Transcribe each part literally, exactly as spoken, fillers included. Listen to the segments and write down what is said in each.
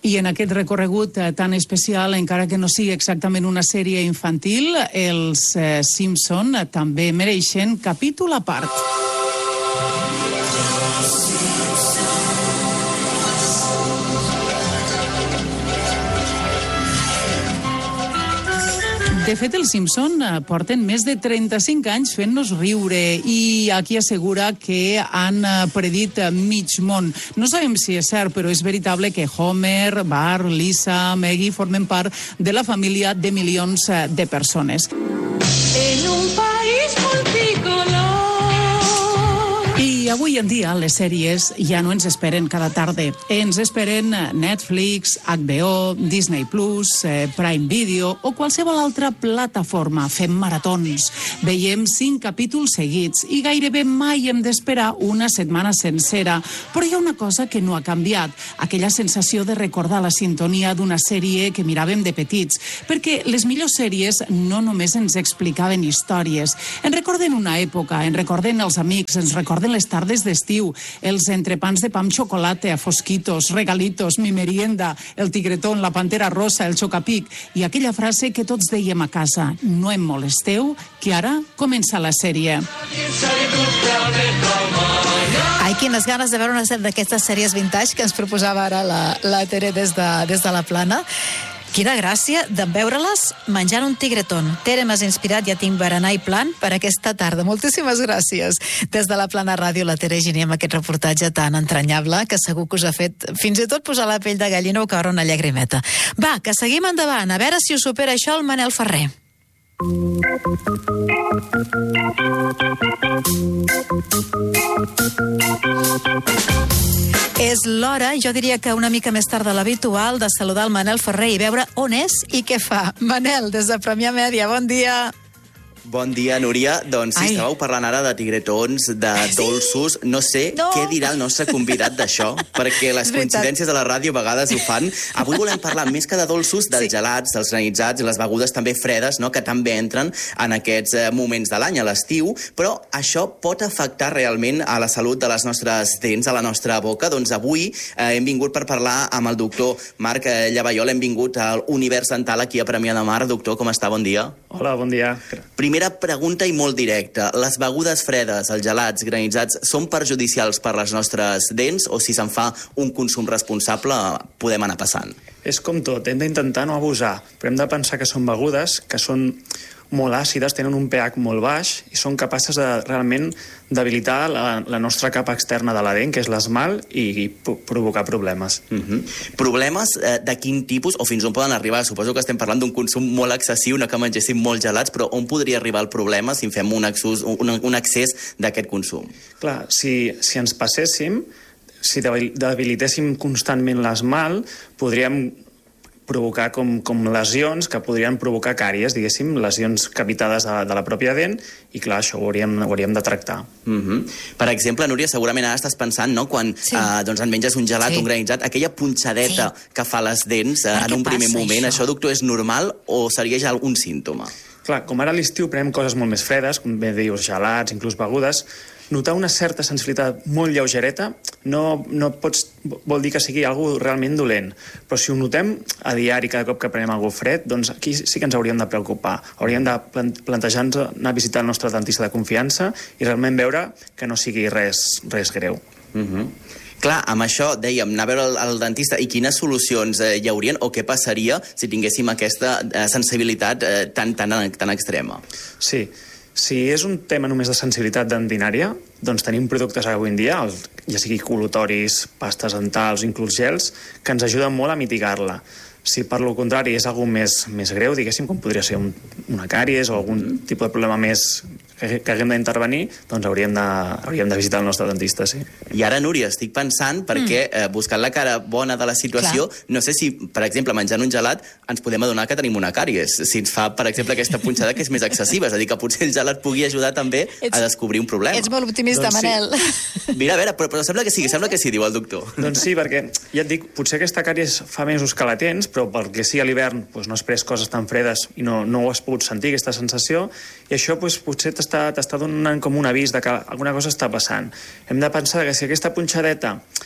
I en aquest recorregut tan especial, encara que no sigui exactament una sèrie infantil, els eh, Simpson també mereixen capítol a part. De fet, els Simpson porten més de trenta-cinc anys fent-nos riure i aquí assegura que han predit mig món. No sabem si és cert, però és veritable que Homer, Bart, Lisa, Maggie formen part de la família de milions de persones. En un país multicolor. I avui en dia les sèries ja no ens esperen cada tarda. Ens esperen Netflix, H B O, Disney Plus, eh, Prime Video o qualsevol altra plataforma. Fem maratons. Veiem cinc capítols seguits i gairebé mai hem d'esperar una setmana sencera. Però hi ha una cosa que no ha canviat. Aquella sensació de recordar la sintonia d'una sèrie que miràvem de petits. Perquè les millors sèries no només ens explicaven històries. Ens recorden una època, ens recorden els amics, ens recorden les tardes d'estiu, els entrepans de pa amb xocolata, fosquitos, regalitos, mi merienda, el tigretón, la pantera rosa, el xocapic i aquella frase que tots dèiem a casa: no em molesteu, que ara comença la sèrie. Ai, quines ganes de veure una d'aquestes sèries vintage que ens proposava ara la, la Tere des de, des de la Plana. Quina gràcia de veure-les menjant un tigretón. Tere, m'has inspirat, ja tinc berenar i plan per aquesta tarda. Moltíssimes gràcies. Des de la Plana Ràdio, la Tere Giner, amb aquest reportatge tan entranyable que segur que us ha fet fins i tot posar la pell de gallina o caure una llagrimeta. Va, que seguim endavant. A veure si us supera això el Manel Ferrer. És l'hora, jo diria que una mica més tard de l'habitual, de saludar el Manel Ferrer i veure on és i què fa. Manel, des de Premià Mèdia, bon dia. Bon dia, Núria. Doncs sí, estàveu parlant ara de tigretons, de dolços. No sé no. què dirà el nostre convidat d'això, perquè les coincidències de la ràdio a vegades ho fan. Avui volem parlar més que de dolços, dels sí. gelats, dels granitzats i les begudes també fredes, no?, que també entren en aquests moments de l'any, a l'estiu, però això pot afectar realment a la salut de les nostres dents, a la nostra boca. Doncs avui eh, hem vingut per parlar amb el doctor Marc Llavallol, hem vingut a l'Univers Dental aquí a Premià de Mar. Doctor, com està? Bon dia. Hola, bon dia. Primera pregunta i molt directa. Les begudes fredes, els gelats, granitzats, són perjudicials per les nostres dents o si se'n fa un consum responsable podem anar passant? És com tot, hem d'intentar no abusar, però hem de pensar que són begudes que són molt àcides, tenen un pH molt baix i són capaces de realment debilitar la, la nostra capa externa de la dent, que és l'esmalt, i, i provocar problemes. Uh-huh. Problemes eh, de quin tipus, o fins on poden arribar? Suposo que estem parlant d'un consum molt excessiu, no que mengéssim molts gelats, però on podria arribar el problema si en fem un, excés, un, un excés d'aquest consum? Clar, si, si ens passéssim, si debilitéssim constantment l'esmalt, podríem provocar com, com lesions que podrien provocar càries, diguéssim, lesions capitades de, de la pròpia dent, i clar, això ho hauríem, ho hauríem de tractar. Uh-huh. Per exemple, Núria, segurament ara estàs pensant, no?, quan sí. eh, doncs en menges un gelat, sí. un granitzat, aquella punxadeta sí. que fa les dents eh, en un primer moment, això? això, doctor, és normal o seria ja un símptoma? Clar, com ara a l'estiu prenem coses molt més fredes, com bé dius, gelats, inclús begudes, notar una certa sensibilitat molt lleugereta no, no pots, vol dir que sigui algo realment dolent, però si ho notem a diari cada cop que prenem algo fred, doncs aquí sí que ens hauríem de preocupar. Hauríem de plantejar-nos anar a visitar el nostre dentista de confiança i realment veure que no sigui res, res greu. Uh-huh. Clar, amb això, dèiem, anar a veure el, el dentista i quines solucions eh, hi haurien o què passaria si tinguéssim aquesta eh, sensibilitat eh, tan, tan, tan extrema? Sí, si és un tema només de sensibilitat dentinària, doncs tenim productes avui en dia, ja sigui col·lutoris, pastes dentals, inclús gels, que ens ajuden molt a mitigar-la. Si per lo contrari és alguna més, més greu, diguéssim, com podria ser un, una càries o algun tipus de problema més que, que haguem d'intervenir, doncs hauríem de, hauríem de visitar el nostre dentista, sí. I ara, Núria, estic pensant, perquè mm. eh, buscant la cara bona de la situació, clar. No sé si, per exemple, menjant un gelat ens podem adonar que tenim una càries, si ens fa, per exemple, aquesta punxada que és més excessiva, és a dir, que potser el gelat pugui ajudar també ets, a descobrir un problema. Ets molt optimista, doncs Manel. Sí. Mira, a veure, però, però sembla que sí, sembla que sí, diu el doctor. Doncs sí, perquè ja et dic, potser aquesta càries fa mesos que la tens, però perquè sí a l'hivern doncs no has pres coses tan fredes i no, no ho has pogut sentir, aquesta sensació, i això doncs, potser t'està donant com un avís de que alguna cosa està passant. Hem de pensar que si aquesta punxadeta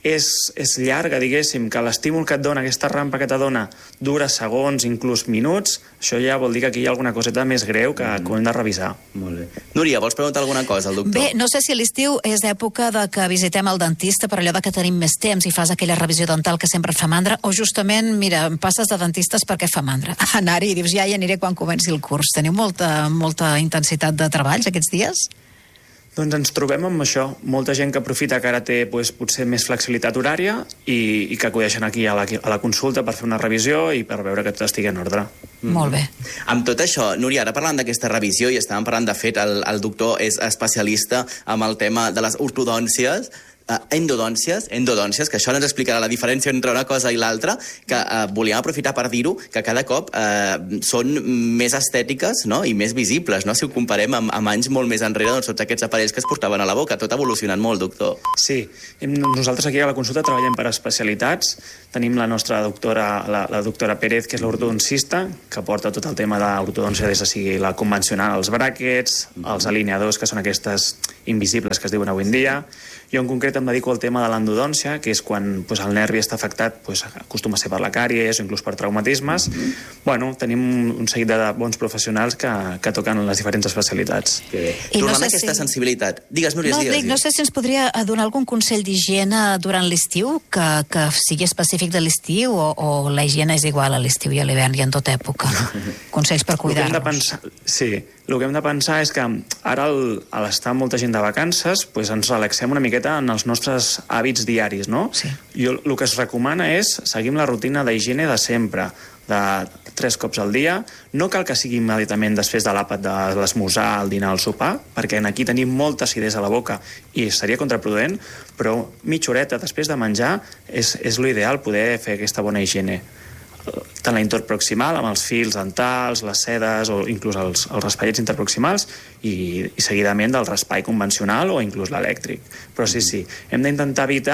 és, és llarga, diguéssim, que l'estímul que et dona, aquesta rampa que te dona, dura segons, inclús minuts, això ja vol dir que aquí hi ha alguna coseta més greu que, mm. que ho hem de revisar. Molt bé. Núria, vols preguntar alguna cosa al doctor? Bé, no sé si a l'estiu és època de que visitem el dentista per allò de que tenim més temps i fas aquella revisió dental que sempre et fa mandra, o justament, mira, passes de dentistes perquè fa mandra. Anar-hi i dius, ja hi aniré quan comenci el curs. Teniu molta, molta intensitat de treballs aquests dies? Doncs ens trobem amb això. Molta gent que aprofita que ara té pues, potser més flexibilitat horària i, i que acudeixen aquí a la, a la consulta per fer una revisió i per veure que tot estigui en ordre. Mm. Molt bé. Amb tot això, Núria, ara parlant d'aquesta revisió, i estàvem parlant, de fet, el, el doctor és especialista amb el tema de les ortodòncies, Uh, endodòncies, endodòncies, que això ens explicarà la diferència entre una cosa i l'altra, que uh, volíem aprofitar per dir-ho, que cada cop uh, són més estètiques, no?, i més visibles, no?, si ho comparem amb, amb anys molt més enrere, doncs tots aquests aparells que es portaven a la boca. Tot ha evolucionat molt, doctor. Sí, nosaltres aquí a la consulta treballem per especialitats. Tenim la nostra doctora, la, la doctora Pérez, que és l'ortodoncista, que porta tot el tema de l'ortodòncia, des de sigui la convencional, els bràquets, els alineadors, que són aquestes invisibles que es diuen avui en dia. Jo en concret em dedico al tema de l'endodòncia, que és quan pues, el nervi està afectat, pues, acostuma a ser per la càries o inclús per traumatismes. Mm-hmm. Bueno, tenim un seguit de bons professionals que, que toquen les diferents especialitats. Tornant no sé a aquesta si... sensibilitat. Digues, Núria, no, digues, dic, no sé si ens podria donar algun consell d'higiene durant l'estiu, que, que sigui específic de l'estiu, o, o la higiene és igual a l'estiu i a l'hivern i en tota època. Consells per cuidar-nos. Pensar... Sí, el que hem de pensar és que ara, el, a l'estar molta gent de vacances, pues ens relaxem una miqueta en els nostres hàbits diaris, no? Sí. Jo, el que es recomana és seguir la rutina d'higiene de sempre, de tres cops al dia. No cal que sigui immediatament després de l'àpat de l'esmorzar, el dinar, el sopar, perquè aquí tenim molta acidesa a la boca i seria contraproduent, però mitja horeta després de menjar és, és l'ideal poder fer aquesta bona higiene. Tant la interproximal, amb els fils dentals, les sedes o inclús els, els raspallets interproximals i, i seguidament del raspall convencional o inclús l'elèctric. Però sí, sí, hem d'intentar evitar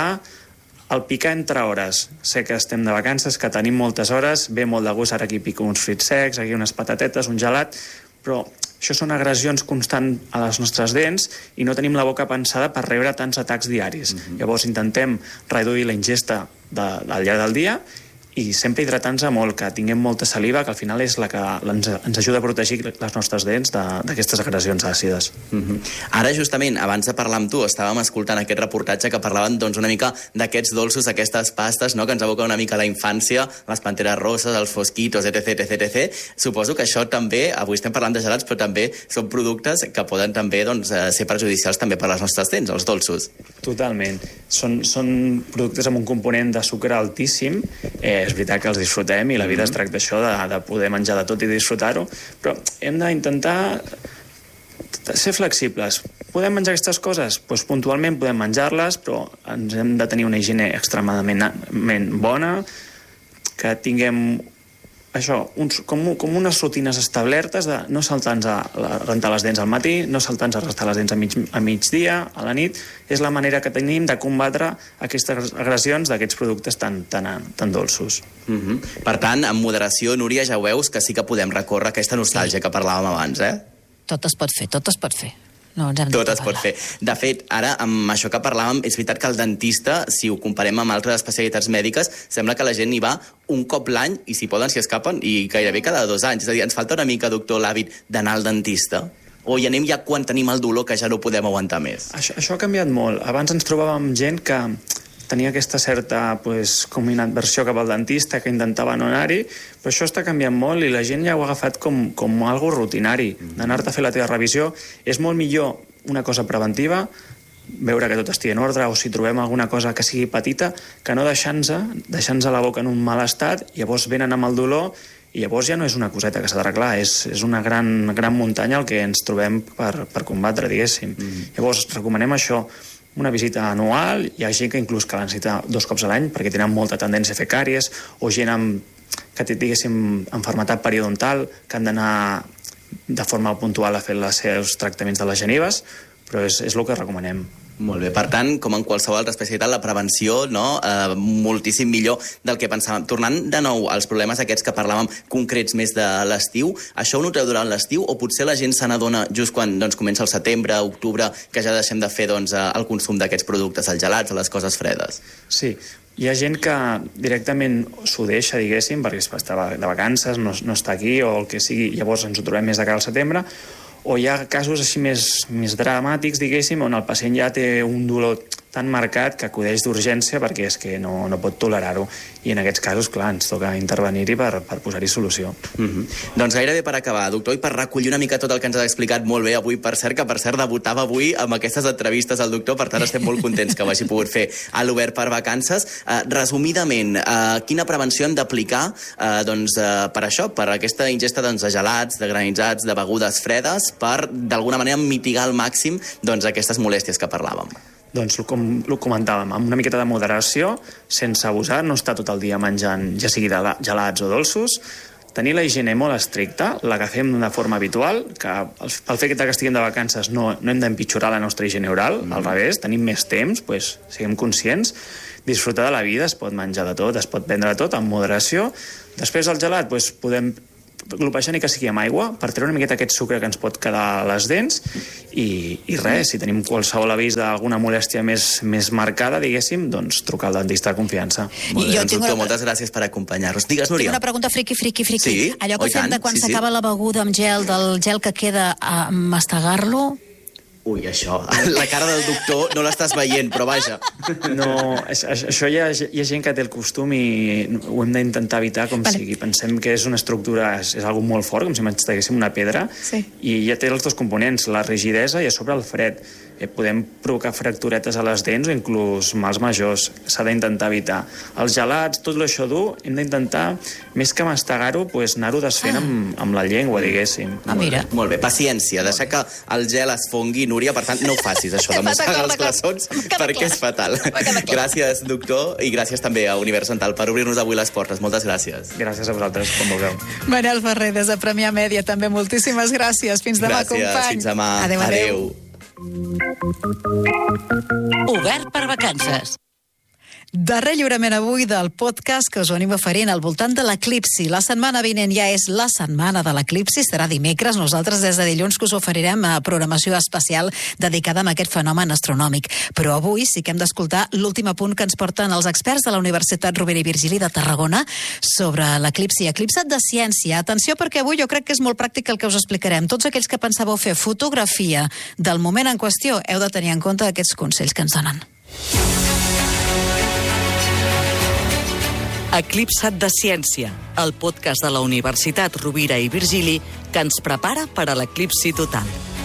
el picar entre hores. Sé que estem de vacances, que tenim moltes hores, ve molt de gust, ara aquí pico uns fruits secs, aquí unes patatetes, un gelat, però això són agressions constants a les nostres dents i no tenim la boca pensada per rebre tants atacs diaris. Uh-huh. Llavors intentem reduir la ingesta de, al llarg del dia i sempre hidratar-nos molt, que tinguem molta saliva, que al final és la que ens, ens ajuda a protegir les nostres dents d'aquestes agressions àcides. Mm-hmm. Ara, justament, abans de parlar amb tu, estàvem escoltant aquest reportatge que parlaven doncs, una mica d'aquests dolços, aquestes pastes, no?, que ens evoca una mica la infància, les panteres roses, els fosquitos, etc, etc, etc. Suposo que això també, avui estem parlant de gelats, però també són productes que poden també doncs, ser perjudicials també per les nostres dents, els dolços. Totalment. Són, són productes amb un component de sucre altíssim. Eh, és veritat que els disfrutem i la vida mm-hmm. es tracta d'això, de, de poder menjar de tot i disfrutar-ho, però hem d'intentar ser flexibles. Podem menjar aquestes coses? Doncs puntualment podem menjar-les, però ens hem de tenir una higiene extremadament bona, que tinguem això, uns, com, com unes rutines establertes de no saltar-nos a rentar les dents al matí, no saltar-nos a restar les dents a, mig, a migdia, a la nit. És la manera que tenim de combatre aquestes agressions d'aquests productes tan, tan, tan dolços. Mm-hmm. Per tant, amb moderació, Núria, ja ho veus que sí que podem recórrer aquesta nostàlgia que parlàvem abans, eh? Tot es pot fer, tot es pot fer. No, tot es pot fer. De fet, ara, amb això que parlàvem, és veritat que el dentista, si ho comparem amb altres especialitats mèdiques, sembla que la gent hi va un cop l'any i si poden, si escapen, i gairebé cada dos anys. És a dir, ens falta una mica, doctor, l'hàbit d'anar al dentista? O hi anem ja quan tenim el dolor que ja no podem aguantar més? Això, això ha canviat molt. Abans ens trobàvem gent que tenia aquesta certa pues, com inadversió cap al dentista, que intentava no anar-hi, però això està canviant molt i la gent ja ho ha agafat com, com algo rutinari, d'anar-te a fer la teva revisió. És molt millor una cosa preventiva, veure que tot estigui en ordre, o si trobem alguna cosa que sigui petita, que no deixar-nos deixar-nos la boca en un mal estat, llavors venen amb el dolor i llavors ja no és una coseta que s'ha d'arreglar, és, és una gran, gran muntanya el que ens trobem per, per combatre, diguéssim. Mm. Llavors recomanem això, una visita anual. Hi ha gent que inclús que la necessita dos cops a l'any perquè tenen molta tendència a fer càries, o gent amb, que diguéssim, enfermetat periodontal, que han d'anar de forma puntual a fer els seus tractaments de les genives, però és, és el que recomanem. Molt bé, per tant, com en qualsevol altra especialitat, la prevenció, no?, eh, moltíssim millor del que pensàvem. Tornant de nou als problemes aquests que parlàvem concrets més de l'estiu, això ho noteu durant l'estiu o potser la gent se n'adona just quan doncs, comença el setembre, octubre, que ja deixem de fer doncs, el consum d'aquests productes, els gelats, les coses fredes? Sí, hi ha gent que directament s'ho deixa, diguéssim, perquè està de vacances, no, no està aquí o el que sigui, llavors ens ho trobem més de cara al setembre, o hi ha casos així més, més dramàtics, diguéssim, on el pacient ja té un dolor tan marcat que acudeix d'urgència perquè és que no, no pot tolerar-ho. I en aquests casos, clar, ens toca intervenir-hi per, per posar-hi solució. Mm-hmm. Doncs gairebé per acabar, doctor, i per recollir una mica tot el que ens ha explicat molt bé avui, per cert, que per cert debutava avui amb aquestes entrevistes al doctor, per tant estem molt contents que ho hagi pogut fer a l'Obert per Vacances. Uh, resumidament, uh, quina prevenció hem d'aplicar uh, doncs, uh, per això, per aquesta ingesta doncs, de gelats, de granitzats, de begudes fredes, per d'alguna manera mitigar al màxim doncs, aquestes molèsties que parlàvem? Doncs, com ho comentàvem, amb una miqueta de moderació, sense abusar, no estar tot el dia menjant, ja sigui de gelats o dolços, tenir la higiene molt estricta, la que fem de forma habitual, que pel fet que estiguem de vacances no, no hem d'empitjorar la nostra higiene oral, mm. al revés, tenim més temps, doncs, siguem conscients, disfrutar de la vida, es pot menjar de tot, es pot prendre de tot, amb moderació. Després del gelat, doncs, podem glopejar ni que sigui amb aigua per treure una miqueta aquest sucre que ens pot quedar a les dents i, i res, si tenim qualsevol avís d'alguna molèstia més, més marcada, diguéssim, doncs trucar al dentista de confiança. Molt bé, doncs, doctor, una... moltes gràcies per acompanyar-nos. Digues, Núria. Tinc una pregunta friqui, friqui, friqui. Sí? Allò que oh, fem de quan s'acaba sí, sí. la beguda amb gel, del gel que queda a mastegar-lo... Ui, això, la cara del doctor no l'estàs veient, però vaja. No, això hi ha, hi ha gent que té el costum i ho hem d'intentar evitar com vale. sigui. Pensem que és una estructura, és, és algo molt fort, com si masteguéssim una pedra, sí. i ja té els dos components, la rigidesa i a sobre el fred. Eh, podem provocar fracturetes a les dents o inclús mals majors. S'ha d'intentar evitar. Els gelats, tot això dur, hem d'intentar, més que mastegar-ho, pues, anar-ho desfent ah. amb, amb la llengua, diguéssim. Ah, mira. Molt bé, molt bé. Paciència, deixar que el gel es fongui, Núria, per tant, no ho facis, això de mossegar els glaçons, perquè és fatal. Gràcies, doctor, i gràcies també a Univers Dental per obrir-nos avui les portes. Moltes gràcies. Gràcies a vosaltres, com vulgueu. Manel Ferrer, des de Premià Mèdia, també moltíssimes gràcies. Fins demà, gràcies, company. Gràcies, fins demà. Adéu, adéu. adéu. Obert per Vacances. Darrer lliurament avui del podcast que us venim oferint al voltant de l'eclipsi. La setmana vinent ja és la setmana de l'eclipsi, serà dimecres. Nosaltres des de dilluns que us oferirem a programació especial dedicada a aquest fenomen astronòmic. Però avui sí que hem d'escoltar l'últim apunt que ens porten els experts de la Universitat Rovira i Virgili de Tarragona sobre l'eclipsi. Eclipsat de ciència. Atenció, perquè avui jo crec que és molt pràctic el que us explicarem. Tots aquells que pensàveu fer fotografia del moment en qüestió heu de tenir en compte aquests consells que ens donen. Eclipsat de ciència, el podcast de la Universitat Rovira i Virgili que ens prepara per a l'eclipsi total.